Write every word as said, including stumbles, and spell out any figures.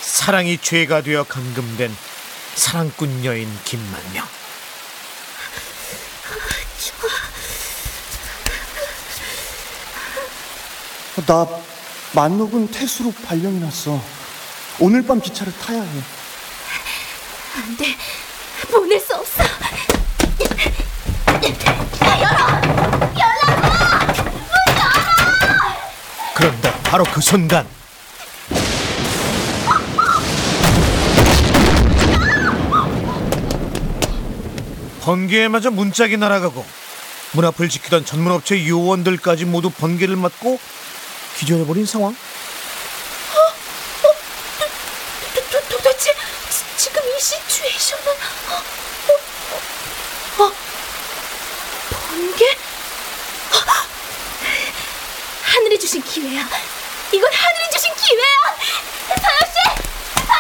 사랑이 죄가 되어 감금된 사랑꾼 여인 김만명. 나 만록은 퇴수로 발령이 났어. 오늘 밤 기차를 타야 해. 안 돼, 보낼 수 없어. 야, 열어! 열라고! 문 열어! 그런데 바로 그 순간 번개에 맞아 문짝이 날아가고 문 앞을 지키던 전문업체 요원들까지 모두 번개를 맞고 기절해버린 상황.